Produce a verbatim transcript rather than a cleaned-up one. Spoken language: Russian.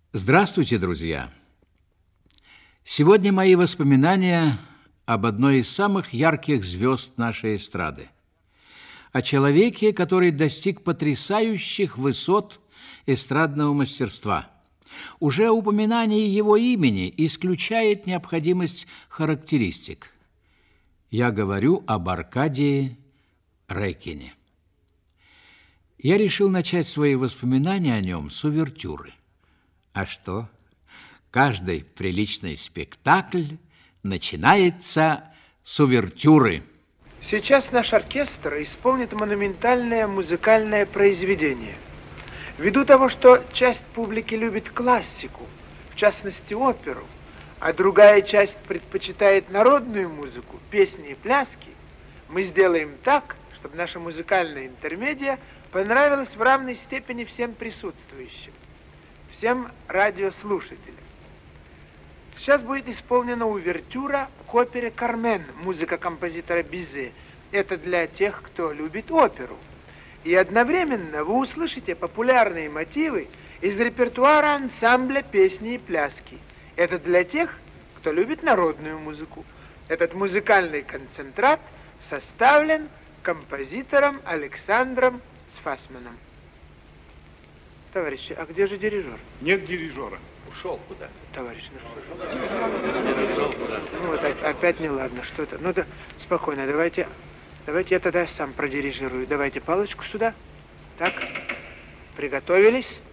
Здравствуйте, друзья! Сегодня мои воспоминания об одной из самых ярких звезд нашей эстрады. О человеке, который достиг потрясающих высот эстрадного мастерства. Уже упоминание его имени исключает необходимость характеристик. Я говорю об Аркадии Райкине. Я решил начать свои воспоминания о нем с увертюры. А что? Каждый приличный спектакль начинается с увертюры. Сейчас наш оркестр исполнит монументальное музыкальное произведение. Ввиду того, что часть публики любит классику, в частности оперу, а другая часть предпочитает народную музыку, песни и пляски, мы сделаем так, чтобы наша музыкальная интермедия понравилась в равной степени всем присутствующим, всем радиослушателям. Сейчас будет исполнена увертюра к опере «Кармен», музыка композитора Бизе. Это для тех, кто любит оперу. И одновременно вы услышите популярные мотивы из репертуара ансамбля песни и пляски. Это для тех, кто любит народную музыку. Этот музыкальный концентрат составлен композитором Александром Сфасманом. Товарищи, а где же дирижер? Нет дирижера. Ушел куда? Товарищ, ну что? Ну вот опять неладно, что-то. Ну да, спокойно, давайте, давайте я тогда сам продирижирую. Давайте палочку сюда. Так, приготовились.